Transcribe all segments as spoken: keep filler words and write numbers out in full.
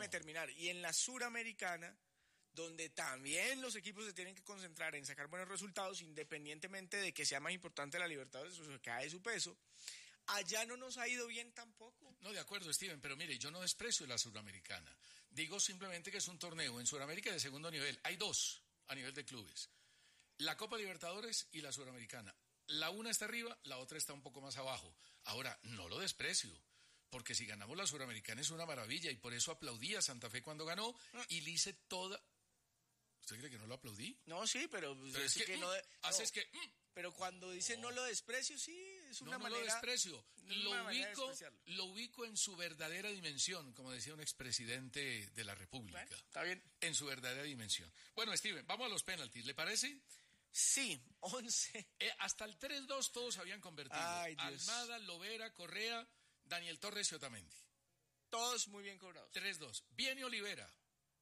terminar. Y en la Suramericana, donde también los equipos se tienen que concentrar en sacar buenos resultados, independientemente de que sea más importante la Libertadores o se cae su peso, allá no nos ha ido bien tampoco. No, de acuerdo, Steven, pero mire, yo no desprecio la Suramericana. Digo simplemente que es un torneo en Sudamérica de segundo nivel. Hay dos a nivel de clubes. La Copa Libertadores y la Suramericana. La una está arriba, la otra está un poco más abajo. Ahora, no lo desprecio, porque si ganamos la Suramericana es una maravilla y por eso aplaudí a Santa Fe cuando ganó y le hice toda... ¿Usted cree que no lo aplaudí? No, sí, pero... Pero es que, que mm, no, no, haces que... Mm, pero cuando dice no. no lo desprecio, sí, es una no, no manera... No lo desprecio, lo una ubico, lo ubico en su verdadera dimensión, como decía un expresidente de la República. Bueno, está bien. En su verdadera dimensión. Bueno, Steven, vamos a los penaltis, ¿le parece? Sí, once. Eh, hasta el tres dos todos habían convertido. Ay, Dios. Almada, Lovera, Correa, Daniel Torres y Otamendi. Todos muy bien cobrados. tres dos. Viene Olivera.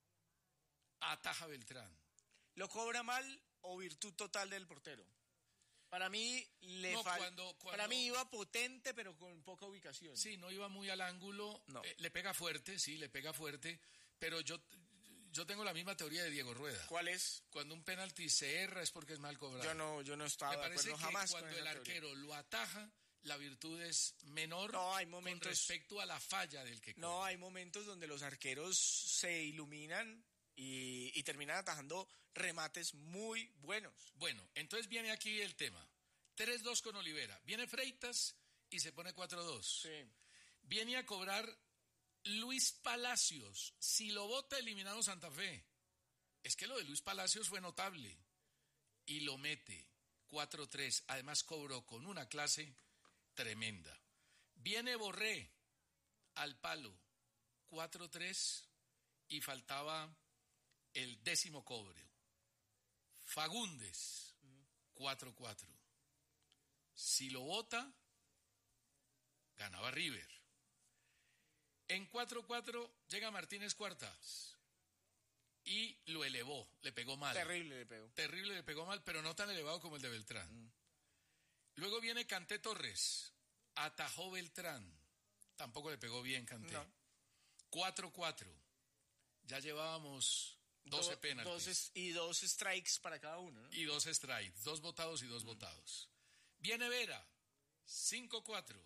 Ataja Beltrán. ¿Lo cobra mal o virtud total del portero? Para mí le no, falta. Cuando, cuando... Para mí iba potente, pero con poca ubicación. Sí, no iba muy al ángulo. No. Eh, le pega fuerte, sí, le pega fuerte. Pero yo, yo tengo la misma teoría de Diego Rueda. ¿Cuál es? Cuando un penalti se erra es porque es mal cobrado. Yo no, yo no estaba Me de parece acuerdo que jamás cuando con el esa arquero teoría. lo ataja, la virtud es menor no, hay momentos, con respecto a la falla del que cobra. No, hay momentos donde los arqueros se iluminan y, y terminan atajando remates muy buenos. Bueno, entonces viene aquí el tema. tres dos con Olivera. Viene Freitas y se pone cuatro dos. Sí. Viene a cobrar Luis Palacios. Si lo vota, eliminado Santa Fe. Es que lo de Luis Palacios fue notable. Y lo mete cuatro tres. Además cobró con una clase tremenda. Viene Borré al palo cuatro tres y faltaba el décimo cobre. Fagundes cuatro cuatro. Si lo vota, ganaba River. En cuatro cuatro llega Martínez Cuartas y lo elevó, le pegó mal. Terrible le pegó. Terrible le pegó mal, pero no tan elevado como el de Beltrán. Mm. Luego viene Kanté Torres, atajó Beltrán, tampoco le pegó bien Kanté. No. cuatro cuatro, ya llevábamos doce Do, penaltis. Dos, y dos strikes para cada uno, ¿no? Y dos strikes, dos votados y dos mm. votados. Viene Vera, cinco cuatro.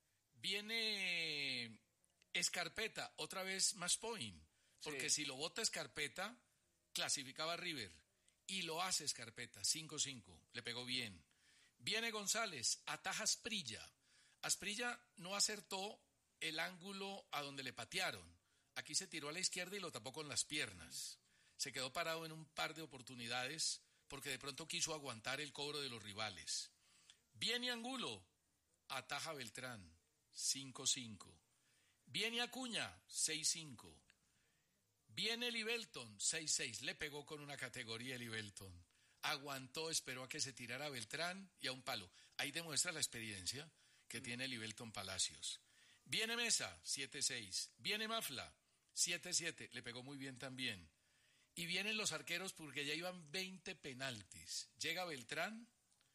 Viene Escarpeta, otra vez match point. Porque sí. Si lo vota Escarpeta, clasificaba a River. Y lo hace Escarpeta, cinco cinco. Le pegó bien. Viene González, ataja Asprilla. Asprilla no acertó el ángulo a donde le patearon. Aquí se tiró a la izquierda y lo tapó con las piernas. Se quedó parado en un par de oportunidades porque de pronto quiso aguantar el cobro de los rivales. Viene Angulo, ataja Beltrán, cinco cinco. Viene Acuña, seis cinco. Viene Libelton, seis seis. Le pegó con una categoría Libelton. Aguantó, esperó a que se tirara Beltrán y a un palo. Ahí demuestra la experiencia que mm. tiene Libelton Palacios. Viene Mesa, siete seis. Viene Mafla, siete siete. Le pegó muy bien también. Y vienen los arqueros porque ya iban veinte penaltis. Llega Beltrán,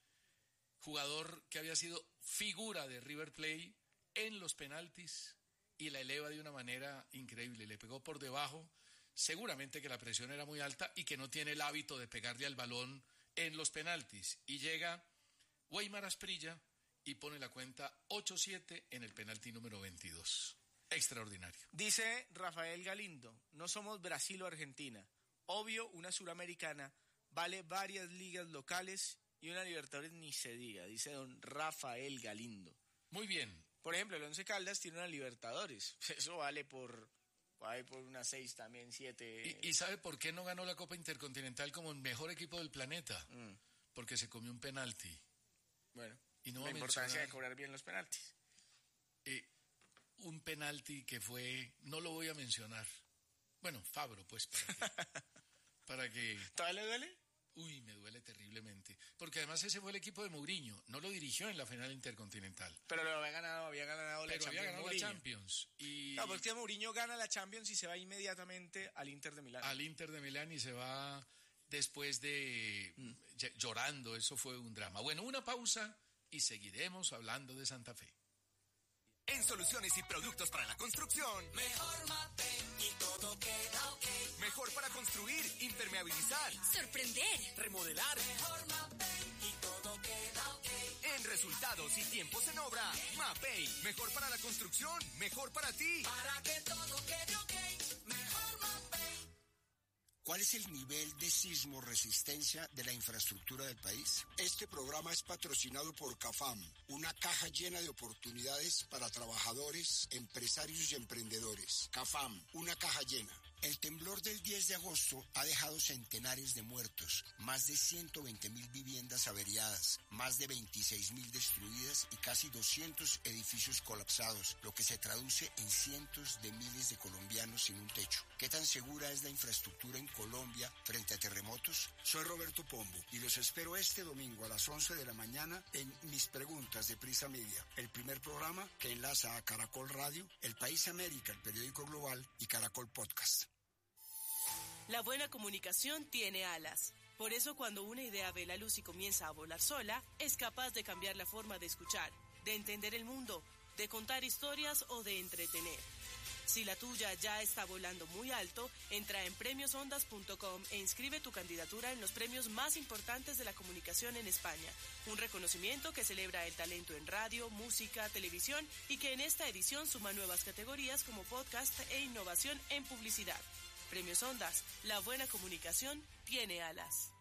jugador que había sido figura de River Plate en los penaltis, y la eleva de una manera increíble. Le pegó por debajo, seguramente que la presión era muy alta y que no tiene el hábito de pegarle al balón en los penaltis. Y llega Weimar Asprilla y pone la cuenta ocho siete en el penalti número veintidós. Extraordinario. Dice Rafael Galindo, no somos Brasil o Argentina. Obvio, una suramericana vale varias ligas locales y una Libertadores ni se diga, dice don Rafael Galindo. Muy bien. Por ejemplo, el Once Caldas tiene una Libertadores. Eso vale por, vale por unas seis también, siete. ¿Y, ¿Y sabe por qué no ganó la Copa Intercontinental como el mejor equipo del planeta? Mm. Porque se comió un penalti. Bueno, y no la va importancia mencionar, de cobrar bien los penaltis. Eh, un penalti que fue, no lo voy a mencionar. Bueno, Fabro, pues, para que... para que... ¿Todavía le duele? Uy, me duele terriblemente. Porque además ese fue el equipo de Mourinho. No lo dirigió en la final intercontinental. Pero lo había ganado, había ganado la Pero Champions. había ganado Mourinho. la Champions. Y... No, porque Mourinho gana la Champions y se va inmediatamente al Inter de Milán. Al Inter de Milán y se va después de... Mm. llorando. Eso fue un drama. Bueno, una pausa y seguiremos hablando de Santa Fe. En soluciones y productos para la construcción, mejor Mapei y todo que mejor para construir, impermeabilizar, sorprender, remodelar. Mejor Mapei y todo queda ok. En resultados y tiempos en obra, Mapei. Mejor para la construcción, mejor para ti. Para que todo quede ok. Mejor Mapei. ¿Cuál es el nivel de sismo resistencia de la infraestructura del país? Este programa es patrocinado por CAFAM, una caja llena de oportunidades para trabajadores, empresarios y emprendedores. CAFAM, una caja llena. El temblor del diez de agosto ha dejado centenares de muertos, más de ciento veinte mil viviendas averiadas, más de veintiséis mil destruidas y casi doscientos edificios colapsados, lo que se traduce en cientos de miles de colombianos sin un techo. ¿Qué tan segura es la infraestructura en Colombia frente a terremotos? Soy Roberto Pombo y los espero este domingo a las once de la mañana en Mis Preguntas de Prisa Media, el primer programa que enlaza a Caracol Radio, El País América, el periódico global y Caracol Podcast. La buena comunicación tiene alas. Por eso cuando una idea ve la luz y comienza a volar sola, es capaz de cambiar la forma de escuchar, de entender el mundo, de contar historias o de entretener. Si la tuya ya está volando muy alto, entra en premios ondas punto com e inscribe tu candidatura en los premios más importantes de la comunicación en España. Un reconocimiento que celebra el talento en radio, música, televisión y que en esta edición suma nuevas categorías como podcast e innovación en publicidad. Premios Ondas, la buena comunicación tiene alas.